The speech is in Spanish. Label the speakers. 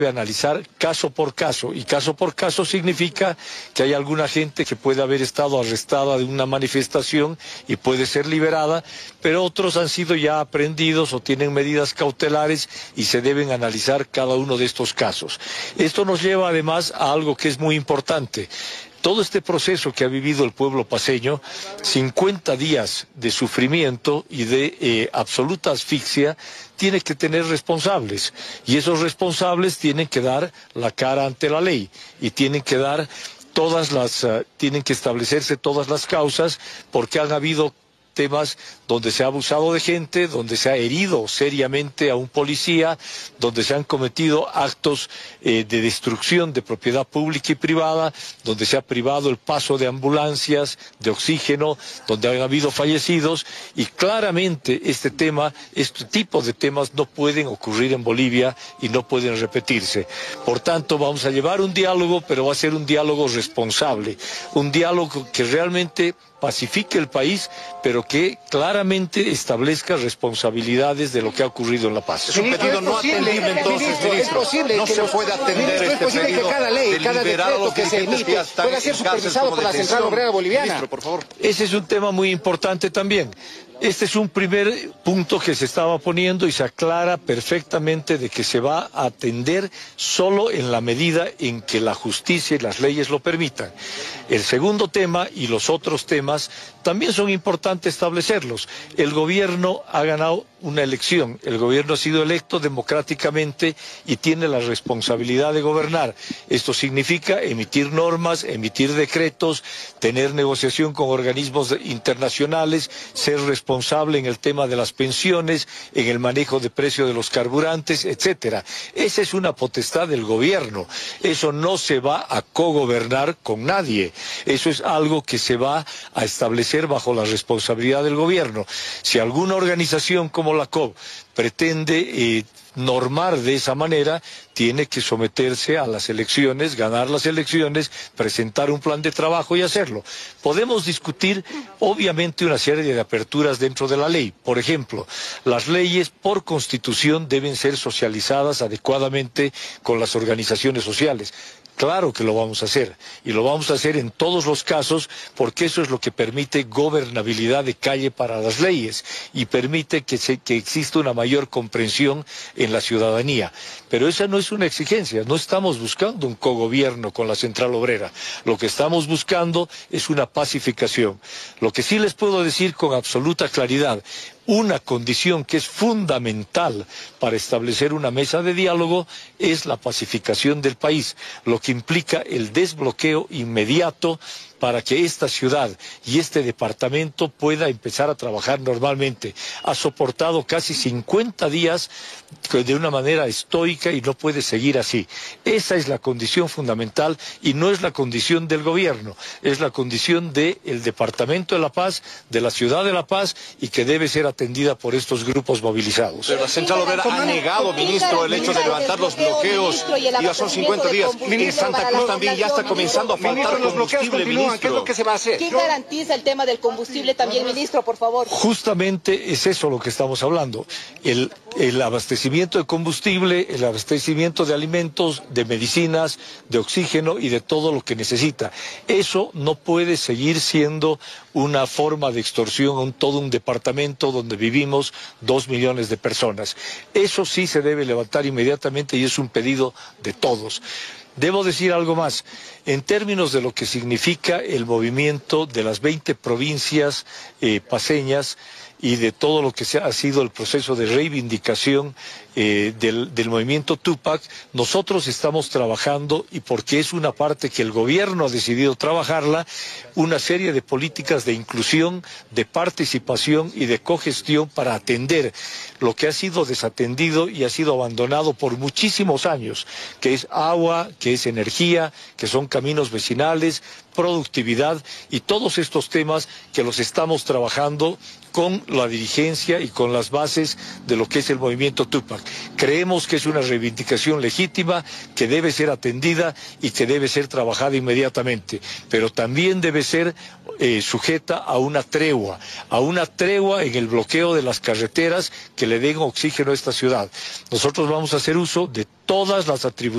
Speaker 1: analizar caso por caso, y caso por caso significa que hay alguna gente que puede haber estado arrestada de una manifestación y puede ser liberada, pero otros han sido ya aprehendidos o tienen medidas cautelares y se deben analizar cada uno de estos casos. Esto nos lleva además a algo que es muy importante. Todo este proceso que ha vivido el pueblo paceño, 50 días de sufrimiento y de absoluta asfixia, tiene que tener responsables, y esos responsables tienen que dar la cara ante la ley y tienen que dar tienen que establecerse todas las causas, porque han habido temas donde se ha abusado de gente, donde se ha herido seriamente a un policía, donde se han cometido actos de destrucción de propiedad pública y privada, donde se ha privado el paso de ambulancias, de oxígeno, donde han habido fallecidos, y claramente este tipo de temas no pueden ocurrir en Bolivia y no pueden repetirse. Por tanto, vamos a llevar un diálogo, pero va a ser un diálogo responsable, un diálogo que realmente pacifique el país, pero que claramente establezca responsabilidades de lo que ha ocurrido en La Paz.
Speaker 2: Es un pedido no atendible, entonces, ministro. No se puede atender este pedido.
Speaker 3: Que cada ley, cada decreto que se emite pueda ser supervisado por la Central Obrera Boliviana.
Speaker 2: Ministro, por favor.
Speaker 1: Ese es un tema muy importante también. Este es un primer punto que se estaba poniendo y se aclara perfectamente de que se va a atender solo en la medida en que la justicia y las leyes lo permitan. El segundo tema y los otros temas también son importantes establecerlos. El gobierno ha ganado una elección, el gobierno ha sido electo democráticamente y tiene la responsabilidad de gobernar. Esto significa emitir normas, emitir decretos, tener negociación con organismos internacionales, ser responsable en el tema de las pensiones, en el manejo de precio de los carburantes, etcétera. Esa es una potestad del gobierno. Eso no se va a cogobernar con nadie. Eso es algo que se va a establecer bajo la responsabilidad del gobierno. Si alguna organización como la COB pretende normar de esa manera, tiene que someterse a las elecciones, ganar las elecciones, presentar un plan de trabajo y hacerlo. Podemos discutir, obviamente, una serie de aperturas dentro de la ley. Por ejemplo, las leyes por constitución deben ser socializadas adecuadamente con las organizaciones sociales. Claro que lo vamos a hacer, y lo vamos a hacer en todos los casos, porque eso es lo que permite gobernabilidad de calle para las leyes y permite que exista una mayor comprensión en la ciudadanía. Pero esa no es una exigencia, no estamos buscando un cogobierno con la Central Obrera, lo que estamos buscando es una pacificación. Lo que sí les puedo decir con absoluta claridad, una condición que es fundamental para establecer una mesa de diálogo es la pacificación del país, lo que implica el desbloqueo inmediato para que esta ciudad y este departamento pueda empezar a trabajar normalmente. Ha soportado casi 50 días de una manera estoica y no puede seguir así. Esa es la condición fundamental y no es la condición del gobierno, es la condición del Departamento de La Paz, de la ciudad de La Paz, y que debe ser atendida por estos grupos movilizados.
Speaker 2: Pero la Central Obrera ha negado, ministro, el hecho de levantar los bloqueos, y ya son 50 días. En Santa Cruz también ya está comenzando a faltar combustible, ministro.
Speaker 3: ¿Qué es lo que se va a hacer?
Speaker 4: ¿Quién garantiza el tema del combustible también, ministro, por favor?
Speaker 1: Justamente es eso lo que estamos hablando. El abastecimiento de combustible, el abastecimiento de alimentos, de medicinas, de oxígeno y de todo lo que necesita. Eso no puede seguir siendo una forma de extorsión a todo un departamento donde vivimos 2 millones de personas. Eso sí se debe levantar inmediatamente y es un pedido de todos. Debo decir algo más, en términos de lo que significa el movimiento de las 20 provincias paceñas y de todo lo que ha sido el proceso de reivindicación del movimiento Tupac, nosotros estamos trabajando, y porque es una parte que el gobierno ha decidido trabajarla, una serie de políticas de inclusión, de participación y de cogestión para atender lo que ha sido desatendido y ha sido abandonado por muchísimos años, que es agua, que es energía, que son caminos vecinales, productividad y todos estos temas que los estamos trabajando con la dirigencia y con las bases de lo que es el movimiento Tupac. Creemos que es una reivindicación legítima que debe ser atendida y que debe ser trabajada inmediatamente, pero también debe ser sujeta a una tregua en el bloqueo de las carreteras que le den oxígeno a esta ciudad. Nosotros vamos a hacer uso de todas las atribuciones